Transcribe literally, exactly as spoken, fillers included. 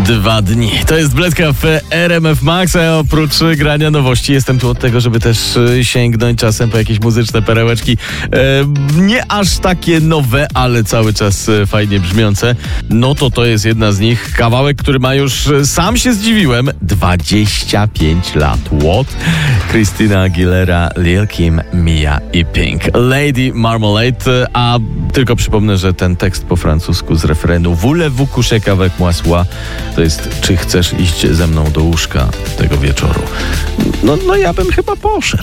Dwa dni. To jest Bledka w R M F Max, a oprócz grania nowości jestem tu od tego, żeby też sięgnąć czasem po jakieś muzyczne perełeczki. E, nie aż takie nowe, ale cały czas fajnie brzmiące. No to to jest jedna z nich. Kawałek, który ma już, sam się zdziwiłem, dwadzieścia pięć lat. What? Christina Aguilera, Lil Kim, Mia i Pink. Lady Marmalade, a tylko przypomnę, że ten tekst po francusku z refrenu Voulez-vous coucher avec moi ce soir to jest, czy chcesz iść ze mną do łóżka tego wieczoru? No, no ja bym chyba poszedł.